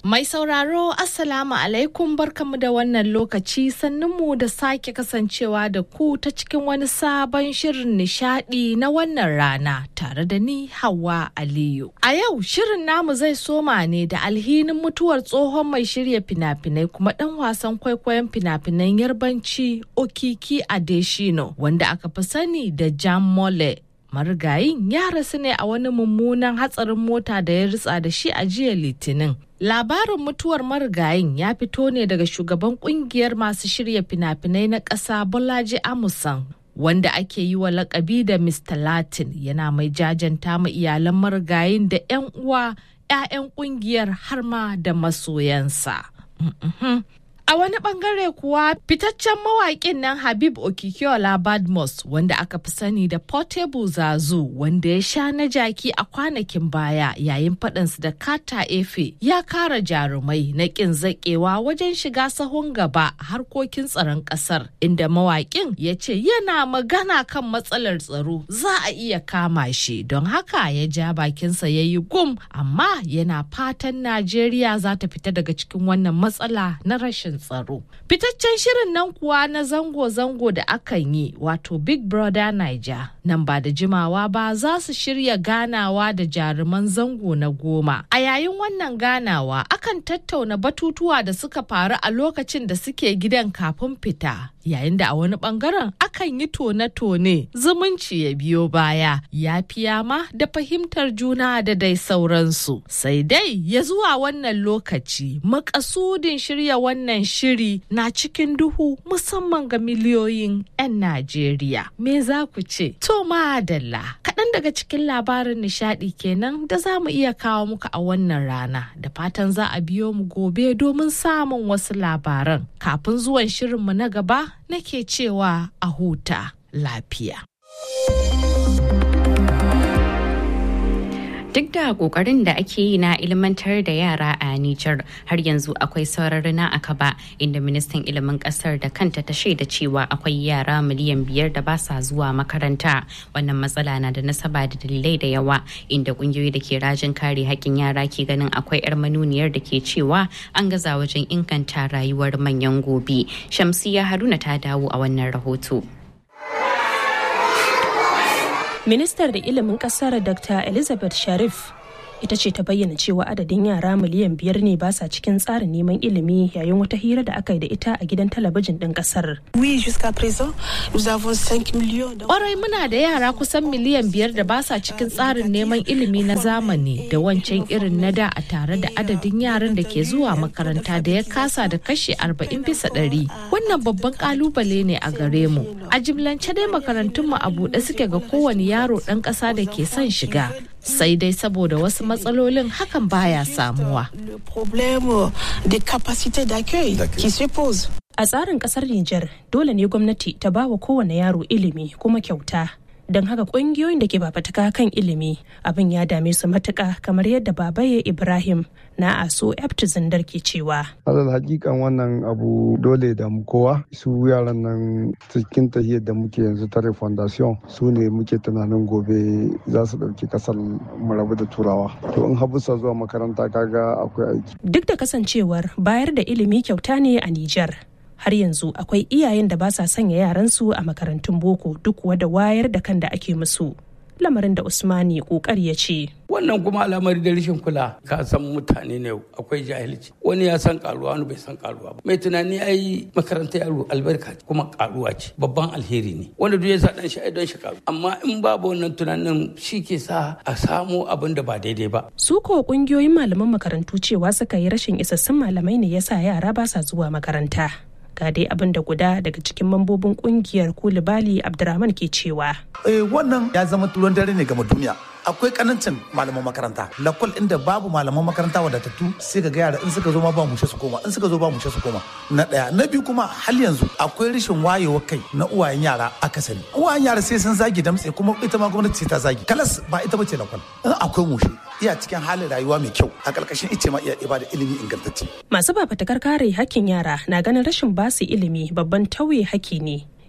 Mai sauraro Assalamu alaikum barkamu da wannan lokaci sannunmu da sake kasancewa da ku ta cikin wani sabon shirin nishadi na wannan rana tare da ni Hauwa Aliyu. A yau shirin namu zai soma ne da alhinin mutuwar tsohon mai shirya fina-finai kuma dan wasan kwaikwayon fina-finan Yarbanci Okiki Adeshino wanda aka fi sani da Jam Mole. Marigayin ya rasu ne a wani mummunan hatsarin mota da ya ritsa da shi a jiya Litinin. Labarin mutuwar marigayin ya fito ne daga shugaban kungiyar masu shirya fina-finai na ƙasa Bolaji Amusan, wanda ake yi wa lakabi da Mr. Latin, yana mai jajanta ma iyalan marigayin da 'yan uwa, 'ya'yan kungiyar har ma da masoyansa. A wani bangare kuwa fitaccen mawaƙin nan Habib Okikiola Badmus wanda aka fi sani da Portable Zazu wanda ya sha na jaki a kwanakin baya yayin faɗansu da Kata Efe ya kara jarumai na ƙin zaƙewa wajen shiga sahun gaba harkokin tsaron ƙasar, inda mawaƙin ya ce yana magana kan matsalar tsaro za a iya kama shi, don haka ya ja bakinsa ya yi gum, amma yana fatan Najeriya za ta fita daga cikin wannan matsala na rashin tsaro. Fitaccen shirin nan kuwa na zango-zango da akan yi wato Big Brother Naija nan ba da jimawa ba za su shirya ganawa da jaruman zango na 10. A yayin wannan ganawa akan tattauna batutuwa da suka faru a lokacin da suke gidan kafin fita, yayin da a wani bangaren akan yi tone-tone zumunci ya biyo baya, yafiya ma da fahimtar juna da dai sauransu. Sai dai ya zuwa wannan lokaci makasudin shirya wannan shiri na cikin duhu musamman ga miliyoyin 'yan Najeriya. Me za ku ce? To madalla, kaɗan daga cikin labarin nishaɗi kenan da za mu iya kawo muku a wannan rana, da fatan za a biyo mu gobe domin samun wasu labaran. Kafin zuwan shirinmu na gaba nake cewa a huta lafiya. Duk da kokarin da ake yi na ilmantar da yara a Nijar, har yanzu akwai saurari na akaba, inda ministan ilimin kasar da kanta ta shaida cewa akwai yara miliyan 5 da ba sa zuwa makaranta. Wannan matsala na da nasaba da dalilai da yawa, inda kungiyoyi da ke rajin kare haƙƙin yara ke ganin akwai 'yar manuniyar da ke cewa an gaza wajen inganta rayuwar manyan gobe. Shamsiya Haruna ta dawo a wannan rahoto. Ministar da ilimin kasar Dr. Elizabeth Sharif ita ce ta bayyana cewa adadin yara miliyan 5 ne ba sa cikin tsarin neman ilimi yayin wata hira da aka yi da ita a gidan talabijin ɗin kasar. Ƙwarai muna da yara kusan miliyan 5 da ba sa cikin tsarin neman ilimi na zamani da wancan irin na da, a tare da adadin yaran da ke zuwa makaranta da ya kasa da kashi 40%. Wannan babban kalubale ne a gare mu. A jimlance dai makarantunmu a buɗe suke ga kowane yaro ɗan ƙasa da ke son shiga. Sai dai saboda wasu matsalolin hakan baya samuwa. A tsarin kasar Nijar, dole ne gwamnati ta ba wa kowane yaro ilimi kuma kyauta. Don haka ƙungiyoyin da ke fafutuka kan ilimi abin ya dame su matuƙa, kamar yadda Babaye Ibrahim na ASO Eftu Zindar ke cewa. Alal hakikan wannan abu dole da mu kowa, su yaran nan cikin tahiyar da muke yanzu tare foundation su ne muke tunanin gobe za su ɗauki kasar mu rabu da turawa. To in habusa zuwa makaranta kaga akwai aiki. Duk da kasancewar bayar da ilimi kyauta ne a Nijar, har yanzu akwai iyayen da ba sa sanya yaransu a makarantun boko duk da wayar da kan da ake musu. Lamarin da Usmani kokari ya ce. Wannan kuma al'amari da rashin kula, ka san mutane ne akwai jahilci. Wani ya san karuwa, wani bai san karuwa ba. Mai tunani ai makaranta yaro albarka kuma karuwa ce, babban alheri ne. Wanda duk ya sa dan shi ai don shi karu. Amma in babu wannan tunanin shi ke sa a samu abin da ba daidai ba. Su ko kungiyoyin malaman makarantu cewa suka yi rashin isassun malamai ne yasa yara ba sa zuwa makaranta. Ga dai abin da guda daga cikin mambobin kungiyar Kulibali Abdurrahman ke cewa. Wannan ya zama turon dare ne ga duniya. Akwai kanancin malaman makaranta, lakwal inda babu malaman makaranta wadatattu, sai ga yara in suka zo ma ba mushe su koma, in suka zo ba mushe su koma. Na daya, na biyu kuma hal yanzu akwai rashin wayewar kai na uwayen yara akasari. Uwayen yara sai sun zagi damtse, kuma ita ma gwamnati sai ta zagi. Kalas ba ita bace lakwal. In akwai mushe, iya cikin halin rayuwa mai kyau, a ƙarƙashin ice ma iya ibada ilimi ingantacce. Masu fafutukar kare hakkin yara na ganin rashin basu ilimi babban tauye haƙƙi ne,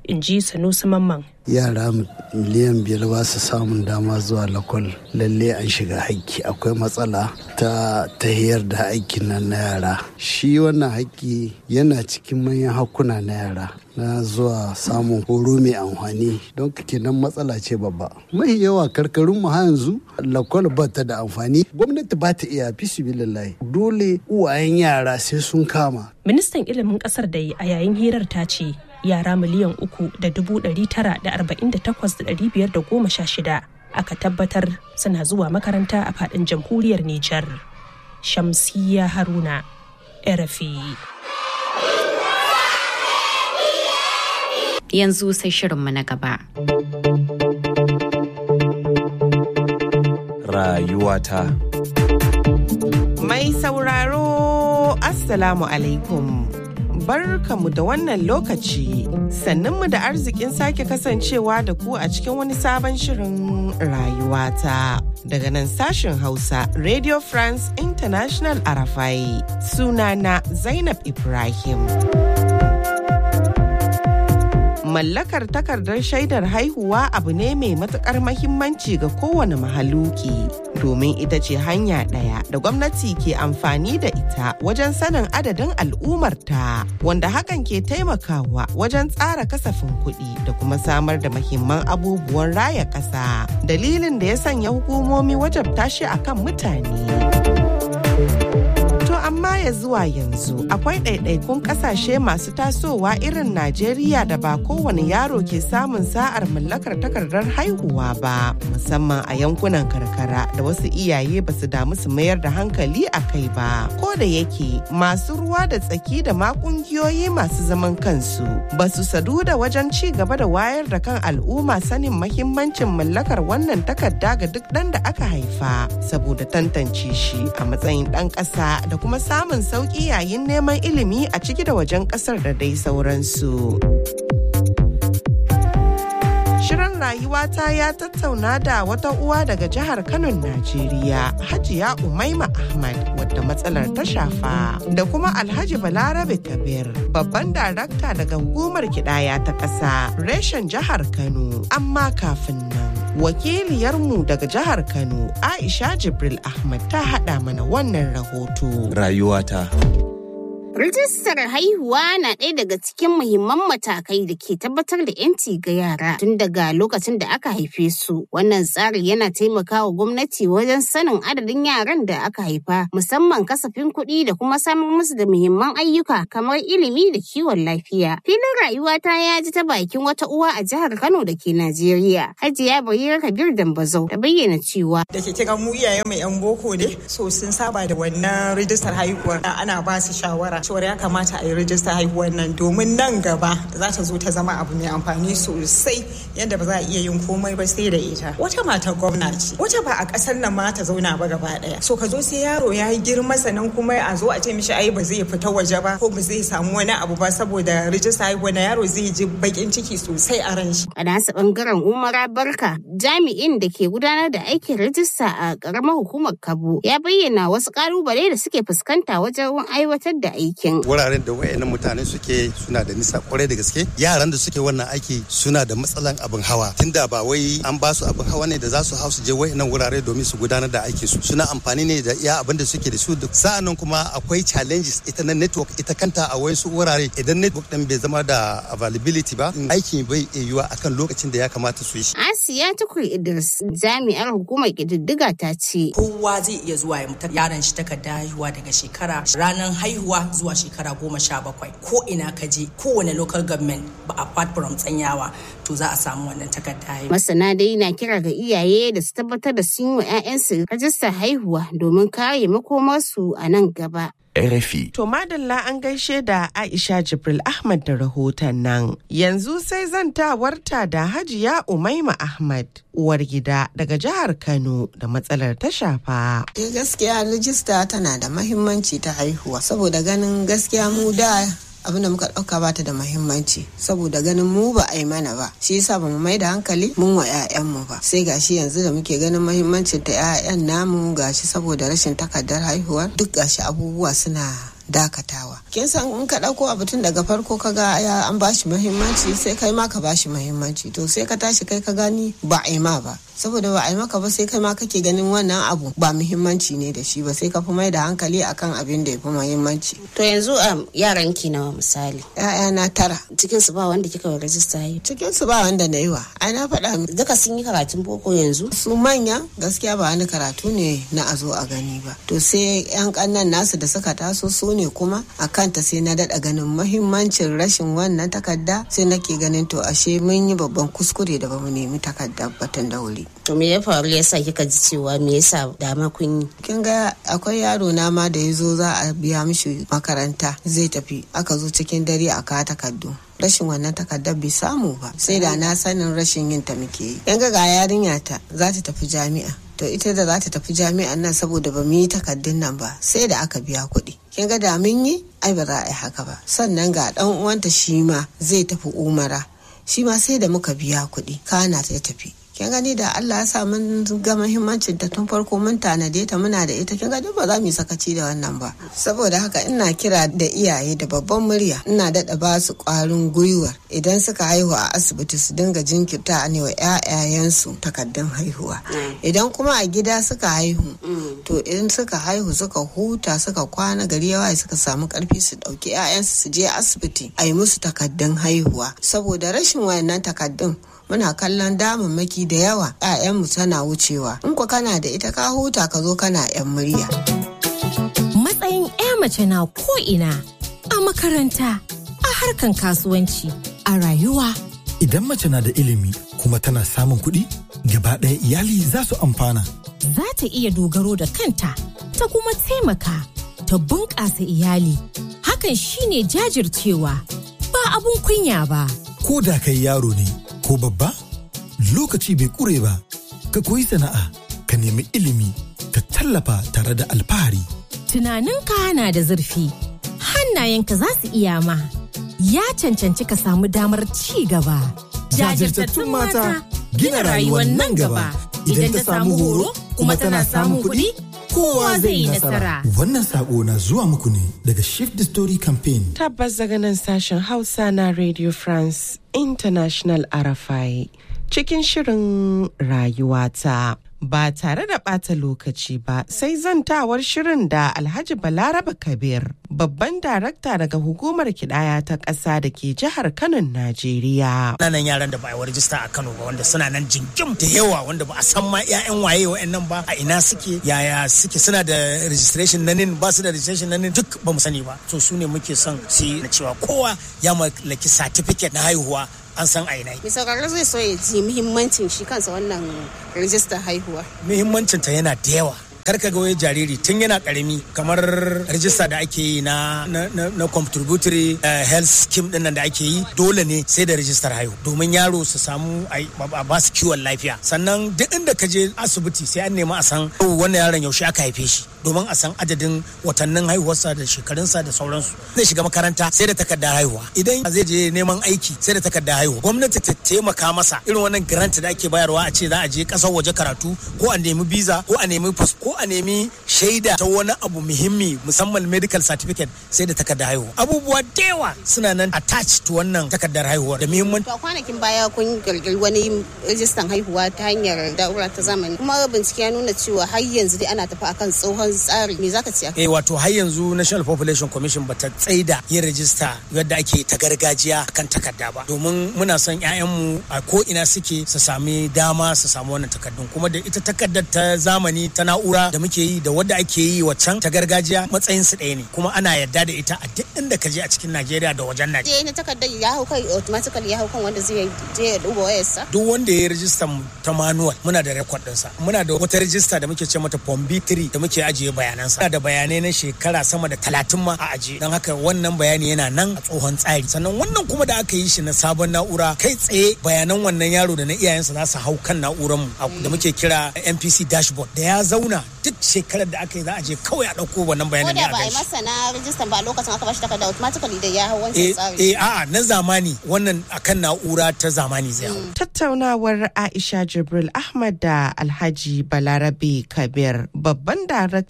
in ji Sanusi Mamman. Yara miliyan 5 ba su samun dama zuwa lakwal, lalle an shiga haƙƙi. Akwai matsala ta tahiyar da aikin nan na yara. Shi wannan haƙƙi yana cikin manyan hakkuna na yara na zuwa samun horo mai amfani, don kenan matsala ce babba. Mai yawa karkarun mu yanzu lakwal ba ta da amfani, gwamnati ba ta iya fi sibilillahi, dole uwayen yara sai sun kama. Ministan ilimin kasar da a yayin hirar ta ce yara miliyan 3,948,516 aka tabbatar suna zuwa makaranta a faɗin jamhuriyar Nijar. Shamsiyya Haruna, RFI. Yanzu sai shirinmu na gaba. Rayuwata. Mai sauraro, Assalamu alaikum. Barkamu da wannan lokaci, sannunmu da arzikin sake kasancewa da ku a cikin wani sabon shirin rayuwata. Daga nan sashen Hausa, Radio France International Arafai, sunana Zainab Ibrahim. Mallakar takardar shaidar haihuwa abu ne mai matukar mahimmanci ga kowane mahaluki, domin ita ce hanya ɗaya da gwamnati ke amfani da ita wajen sanin adadin al'ummarta, wanda hakan ke taimakawa wajen tsara kasafin kuɗi da kuma samar da mahimman abubuwan raya ƙasa. Dalilin da ya sanya hukumomi wajabta shi akan mutane. Amma ya zuwa yanzu akwai ɗaiɗaikun ƙasashe masu tasowa irin Najeriya da ba kowane yaro ke samun sa'ar mallakar takardar haihuwa ba, musamman a yankunan karkara da wasu iyaye ba su damu su mayar da hankali a kai ba. Ko da yake masu ruwa da tsaki da ma ƙungiyoyi masu zaman kansu ba su sadu da wajen ci gaba da wayar da kan al'umma sanin mahimmancin mallakar wannan takarda ga duk ɗan da aka haifa, saboda tantance shi a matsayin ɗan ƙasa da kuma samun sauƙi yayin neman ilimi a ciki da wajen ƙasar da dai sauransu. Shirin rayuwata ya tattauna da wata uwa daga jihar Kano, Najeriya, Hajiya Umaima Ahmad, wadda matsalar ta shafa, da kuma Alhaji Balarabe Kabir, babban darakta daga hukumar kidaya ta ƙasa, reshen jihar Kano. Amma kafin nan, wakiliyarmu daga jihar Kano, Aisha Jibril Ahmad, ta haɗa mana wannan rahoto. Rayuwata. Rijistar haihuwa na ɗaya daga cikin muhimman matakai da ke tabbatar da 'yanci ga yara tun daga lokacin da aka haife su. Wannan tsari yana taimakawa gwamnati wajen sanin adadin yaran da aka haifa, musamman kasafin kuɗi da kuma samar musu da muhimman ayyuka kamar ilimi da kiwon lafiya. Filin rayuwata ya ji ta bakin wata uwa a jihar Kano da ke Najeriya, Hajiya Barira Kabir Dambazau, ta bayyana cewa da ke kira mu iyaye mai 'yan boko ne, so sun saba da wannan rijistar haihuwar, ana ba su shawara cewar ya kamata a yi rijistar haihuwar nan domin nan gaba za ta zo ta zama abu mai amfani sosai, yadda ba za a iya yin komai ba sai da ita. Wata matar gwamna ce, wata ba a ƙasar nan ma ta zauna ba gaba ɗaya. So ka zo sai yaro ya yi girma sannan kuma a zo a ce mishi ai ba zai fita waje ba ko ba zai samu wani abu ba saboda rijistar haihuwar na yaro zai ji bakin ciki sosai a ran shi. A nasa bangaren Umara Barka, jami'in da ke gudanar da aikin rijista a ƙaramar hukumar Kabo, ya bayyana wasu ƙalubale da suke fuskanta wajen aiwatar da aiki. Wuraren da wayannan mutane suke suna da nisa kwarai da gaske. Yaran da suke wannan aiki suna da matsalan abin hawa. Tunda ba wai an ba su abin hawa ne da za su hau su je wayannan wurare domin su gudanar da aikin su. Suna amfani ne da iya abin da suke da su. Sa'annan kuma akwai challenges ita na network ita kanta a wayansu wurare. Idan network din bai zama da availability ba, aikin bai yiwuwa akan lokacin da ya kamata su yi shi. Asiya Tukur Idris, jami'ar hukumar ƙididdiga, ta ce kowa zai iya zuwa ya mutar yaran shi takarda haihuwa daga shekara ranar haihuwa zuwa shekara 17 ko ina ka je kowane local government ba apart from tsanyawa to za a samu wannan takarda. Masana dai na kira ga iyaye da su tabbatar da sun yi wa 'ya'yansu rajistar haihuwa domin kare makomarsu a nan gaba. RFI. To madalla an gaishe da Aisha Jibril Ahmad da rahoton nan. Yanzu sai zantawarta da Hajiya Umaima Ahmad, uwar gida daga jihar Kano da matsalar ta shafa. Gaskiya rijista tana da mahimmanci ta haihuwa, saboda ganin gaskiya mu da abin da muka ɗauka bata da mahimmanci, saboda ganin mu ba a yi mana ba, shi yasa ba mu mai da hankali mun wa 'ya'yanmu ba. Sai gashi yanzu da muke ganin mahimmancin ta 'ya'yan namu, gashi saboda rashin takardar haihuwa duk gashi abubuwa suna dakatawa. Kin san in ka ɗauko abu tun daga farko ka ga an bashi muhimmanci sai kai ma ka bashi muhimmanci, to sai ka tashi kai ka gani ba a yi ma ba, saboda ba a yi maka ba sai kai ma kake ganin wannan abu ba muhimmanci ne da shi ba, sai ka fi mai da hankali akan abin da ya fi muhimmanci. To yanzu yaran ki nawa misali? ‘Ya'yana 9. Cikin su ba wanda kika rajista yi? Cikin su ba wanda na yi wa. Ai na faɗa duka sun yi karatun boko yanzu? Su manya gaskiya ba wani karatu ne na a zo a gani ba. To sai ‘yan ƙannan nasu da suka taso su ne kuma a kanta sai na daɗa ganin muhimmancin rashin wannan takarda, sai nake ganin to ashe mun yi babban kuskure da ba mu nemi takardar batun da wuri. To me ya faru yasa kika ji cewa me yasa dama kun yi? Kin ga akwai yaro na ma da ya zo za a biya mishi makaranta zai tafi, aka zo cikin dare a kawo takardu. Rashin wannan takardar bai samu ba, sai da na sanin rashin yin ta muke yi. Yan ga yarinya ta za ta tafi jami'a, to ita da za ta tafi jami'an nan saboda ba mu yi takardun nan ba sai da aka biya kuɗi. Kin ga da mun yi ai ba za a yi haka ba. Sannan ga dan uwanta shi ma zai tafi umara, shi ma sai da muka biya kuɗi kana ta tafi. Kin gani da Allah ya sa mun ga muhimmancin ta tun farko mun tanade ta muna da ita, kin gani ba za mu yi sakaci da wannan ba. Saboda haka ina kira da iyaye da babban murya, ina daɗa ba su ƙwarin gwiwa idan suka haihu a asibiti su dinga jinkirta ne wa ƴaƴayensu takardun haihuwa. Idan kuma a gida suka haihu, to idan suka haihu suka huta suka kwana gari yawa suka samu ƙarfi su ɗauki ƴaƴansu su je asibiti a yi musu takardun haihuwa, saboda rashin wayannan takardun muna kallon damammaki da yawa ‘ya'yanmu tana wucewa. In ku kana da ita ka huta ka zo kana ‘yan murya. Matsayin ‘ya mace na ko'ina, a makaranta, a harkan kasuwanci, a rayuwa. Idan mace na da ilimi kuma tana samun kuɗi, gaba ɗaya iyali za su amfana. Za ta iya dogaro da kanta, ta kuma taimaka, ta bunƙasa iyali. Hakan shine jajircewa, ba abun kunya ba. Ko da kai yaro ne, ko babba, lokaci bai ƙure ba, ka koyi sana'a, ka nemi ilimi, ka tallafa tare da alfahari. Tunaninka na da zurfi, hannayenka za su iya ma, ya cancanci ka samu damar ci gaba. Jajirtattun mata gina rayuwar nan gaba. Idan ta samu horo kuma tana samun kuɗi, kowa zai yi nasara. Wannan sako na zuwa muku ne daga Shift the Story Campaign. Tabbas daga nan sashen Hausa na Radio France International RFI cikin shirin rayuwata. Ba tare da ɓata lokaci ba sai zantawar shirin da Alhaji Balaraba Kabir, babban darakta daga hukumar kidaya ta ƙasa da ke jihar Kano, Najeriya. Nanan yaran da ba a rajista a Kano ba wanda suna nan jingim da yawa wanda ba a san ma 'ya'yan waye wa'annan ba, a ina suke, yaya suke, suna da registration na nin, ba su da registration na nin, duk ba mu sani ba. To su ne muke son su na cewa kowa ya mallaki certificate na haihuwa an san aina. Mai sauraro zai so ya ji muhimmancin shi kansa wannan rijistar haihuwa. Muhimmancinta yana da yawa. Kar ka ga wai jariri tun yana karami kamar rajista da ake yi na contributory health scheme din nan da ake yi, dole ne sai da rajistar haihu domin yaro su samu a ba su kiwon lafiya. Sannan duk inda ka je asibiti sai an nemi a san wannan yaron yaushe aka haife shi domin a san adadin watannin haihuwarsa da shekarunsa da sauransu. Zai shiga makaranta sai da takardar haihuwa, idan zai je neman aiki sai da takardar haihuwa. Gwamnati ta taimaka masa irin wannan grant da ake bayarwa, a ce za a je kasar waje karatu ko a nemi visa ko a nemi ko a nemi shaida ta wani abu muhimmi musamman medical certificate sai da takardar haihuwa. Abubuwa da yawa suna nan attached to wannan takardar haihuwa da muhimmanci. To kwanakin baya kun kirkiri wani rijistan haihuwa ta hanyar da'ura ta zamani, kuma bincike ya nuna cewa har yanzu dai ana tafi akan tsohon tsari. Me zaka ce? Wato har yanzu National Population Commission bata tsaida yin rajista yadda ake ta gargajiya kan takarda ba, domin muna son 'ya'yanmu a ko ina suke su sami dama su samu wannan takardun. Kuma da ita takardar ta zamani ta na'ura da muke yi da wadda ake yi waccan ta gargajiya matsayin su ɗaya ne, kuma ana yarda da ita a duk inda ka je a cikin Najeriya da wajen Najeriya. Na takardar ya hau kai automatically ya hau kan wanda zai je ya duba wayarsa. Duk wanda ya yi rijistar ta manual muna da record ɗinsa. Muna da wata rijista da muke ce mata Form B3 da muke ajiye bayanansa. Muna da bayanai na shekara sama da 30 ma a ajiye. Don haka wannan bayani yana nan a tsohon tsari. Sannan wannan kuma da aka yi shi na sabon na'ura, kai tsaye bayanan wannan yaro da na iyayensa za su hau kan na'urar mu da muke kira NPC dashboard. Da ya zauna duk shekarar da aka yi za a je kawai a ɗauko wannan bayanan ne a gaishe. Ko da ba a yi masa na rijistan ba lokacin aka bashi takarda automatically da ya hau wancan tsari. A'a na zamani wannan akan na'ura ta zamani zai hau. Tattaunawar Aisha Jibril Ahmad da Alhaji Balarabe Kabir, babban darakta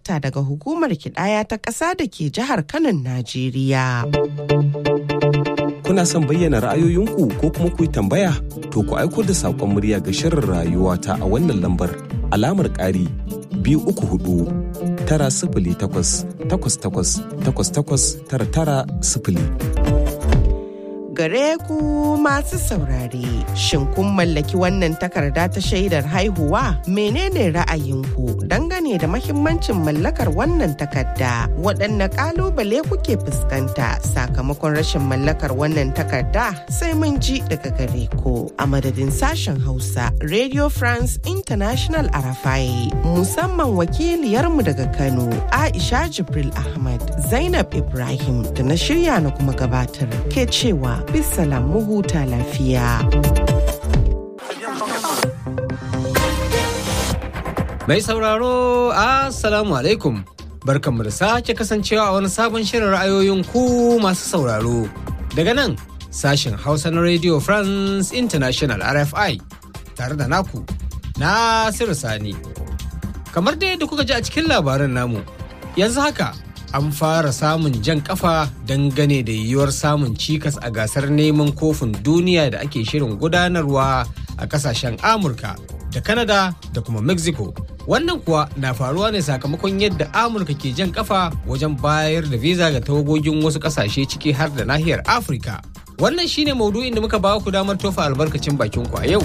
darakta daga hukumar kidaya ta ƙasa da ke jihar Kano, Najeriya. Kuna son bayyana ra'ayoyinku ko kuma ku yi tambaya? To ku aiko da saƙon murya ga shirin rayuwa ta a wannan lambar alamar ƙari 234 908 Gare ku masu saurare, shin kun mallaki wannan takarda ta shaidar haihuwa? Menene ra'ayinku dangane da mahimmancin mallakar wannan takarda? Waɗanne ƙalubale kuke fuskanta sakamakon rashin mallakar wannan takarda? Sai mun ji daga gare ku. A madadin sashen Hausa, Radio France International Arafai, musamman wakiliyarmu daga Kano, Aisha Jibril Ahmad, Zainab Ibrahim da na shirya na kuma gabatar ke cewa bisalam mu huta lafiya. Mai sauraro, Assalamu alaikum. Barkanmu da sake kasancewa a wani sabon shirin ra'ayoyin ku masu sauraro. Daga nan, sashen Hausa na Radio France International RFI, tare da naku, Nasiru Sani. Kamar dai da kuka ji a cikin labaran namu, yanzu haka an fara samun jan kafa dangane da yiwuwar samun cikas a gasar neman kofin duniya da ake shirin gudanarwa a kasashen Amurka da Canada da kuma Mexico. Wannan kuwa na faruwa ne sakamakon yadda Amurka ke jan kafa wajen bayar da visa ga tawagogin wasu kasashe ciki har da nahiyar Afirka. Wannan shine maudu'in da muka ba ku damar tofa albarkacin bakin ku a yau.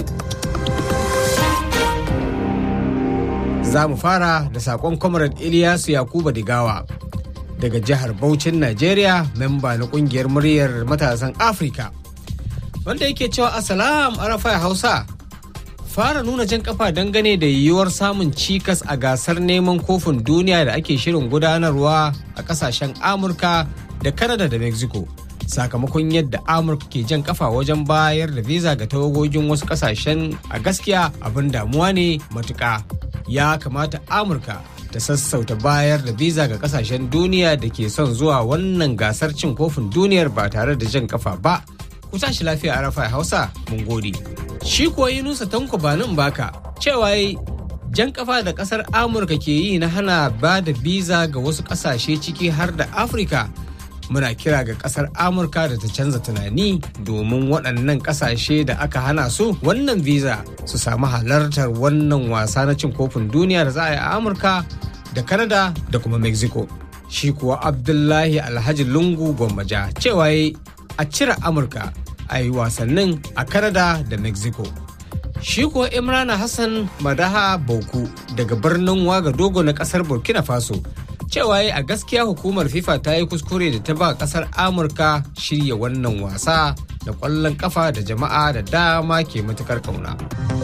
Za mu fara da saƙon Comrade Ilyasu Yakuba Digawa daga jihar Bauchin, Najeriya, memba na kungiyar muryar matasan Afirka, wanda yake cewa Assalam Arafai Hausa. Fara nuna jan kafa dangane da yiwuwar samun cikas a gasar neman kofin duniya da ake shirin gudanarwa a kasashen Amurka da Canada da Mexico. Sakamakon yadda Amurka ke jan kafa wajen bayar da visa ga tawagogin wasu kasashen, a gaskiya abin damuwa ne matuƙa. Ya kamata Amurka ta sassauta bayar da visa ga kasashen duniya da ke son zuwa wannan gasar cin kofin duniyar ba tare da jan kafa ba. Ku tashi lafiya Arafai Hausa, mun gode. Shi kuwa Yunusa Tanko Banin Baka cewa jan kafa da kasar Amurka ke yi na hana ba da visa ga wasu kasashe ciki har da Afirka. Muna kira ga kasar Amurka da ta canza tunani domin waɗannan kasashe da aka hana su wannan visa su samu halartar wannan wasa na cin kofin duniya da za a yi a Amurka da Canada da kuma Mexico. Shi kuwa Abdullahi Alhaji Lungu Gwammaja cewa a cire Amurka a yi wasannin a Canada da Mexico. Shi kuwa Imrana Hassan Madaha Bauku daga birnin Wagadogo na kasar Burkina Faso cewa a gaskiya hukumar FIFA ta yi kuskure da ta ba kasar Amurka shirya wannan wasa da ƙwallon kafa da jama'a da dama ke matukar kauna.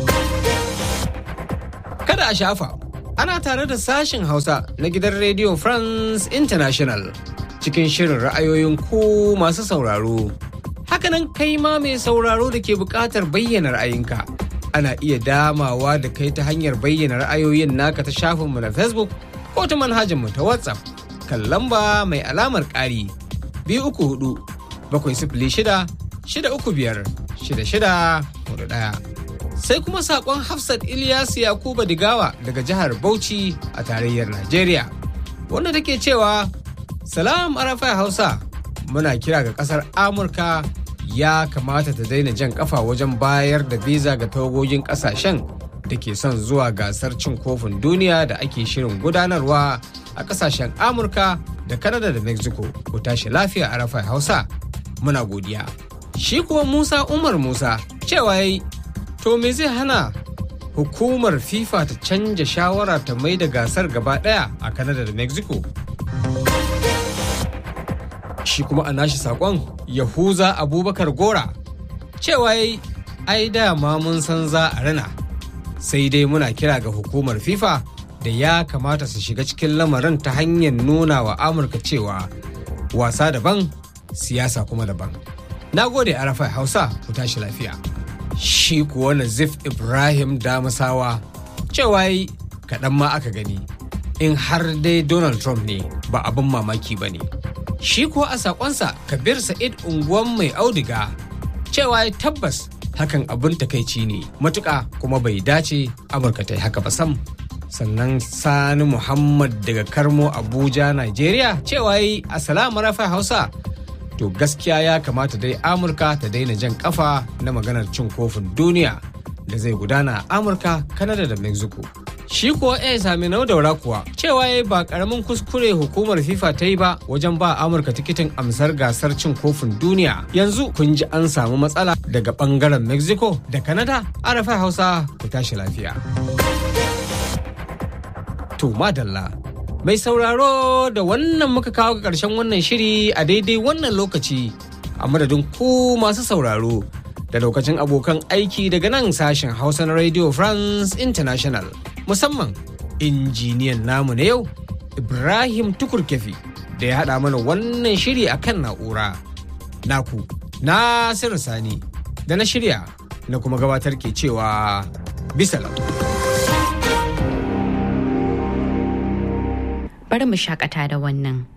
Kada a shafa, ana tare da sashen Hausa na gidan Radio France International cikin shirin ra'ayoyin ku masu sauraro. Hakanan kai ma mai sauraro da ke buƙatar bayyana ra'ayinka. Ana iya damawa da kai ta hanyar bayyana ra'ayoyin naka ta shafinmu na Facebook ko ta manhajarmu ta WhatsApp kan lamba mai alamar ƙari 234-636-635-6641. Sai kuma saƙon Hafsat Ilyasu Yakuba Digawa daga jihar Bauchi a tarayyar Najeriya, wanda take cewa Salam Arafai Hausa, muna kira ga ƙasar Amurka ya kamata ta daina jan kafa wajen bayar da visa ga tawagogin ƙasashen da ke son zuwa gasar cin kofin duniya da ake shirin gudanarwa a kasashen Amurka da Canada da Mexico. Ku tashi lafiya Arafai Hausa, muna godiya. Shi kuwa Musa Umar Musa cewa to me zai hana hukumar FIFA ta canja shawara ta mai da gasar gaba daya a Canada da Mexico? Shi kuma a nashi sakon Yahuza Abubakar Gora cewa ai dama mun san za a rana, sai dai muna kira ga hukumar FIFA da ya kamata su shiga cikin lamarin ta hanyar nuna wa Amurka cewa wasa daban siyasa kuma daban. Na gode Arafai Hausa, ku tashi lafiya. Shi kuwa Nazif Ibrahim Damasawa cewa kaɗan ma aka gani, in har dai Donald Trump ne ba abin mamaki ba ne. Shi kuwa a sakonsa Kabir Sa'id unguwan mai audiga cewa tabbas hakan abin takaici ne matuƙa kuma bai dace Amurka ta yi haka ba sam. sannan Sani Muhammad daga Karmo Abuja Nigeria cewa yi assalamu rafa Hausa. To gaskiya ya kamata dai Amurka ta daina jan kafa na maganar cin kofin duniya da zai gudana a Amurka, Canada da Mexico. Shi kuwa sami nau daura kuwa cewa ya ba karamin kuskure hukumar FIFA ta yi ba wajen ba Amurka tikitin amsar gasar cin kofin duniya. Yanzu kun ji an samu matsala daga bangaren Mexico da Canada. Arafa Hausa ku tashi lafiya. To madalla. Mai sauraro da wannan muka kawo ga ƙarshen wannan shiri a daidai wannan lokaci a madadin ku masu sauraro da lokacin abokan aiki daga nan sashen Hausa na Radio France International. Musamman injiniyan namu na yau Ibrahim Tukurkefi da ya haɗa mana wannan shiri a kan na'ura. Naku, Nasiru Sani da na shirya na kuma gabatar ke cewa bisalam. Bari mu shakata da wannan.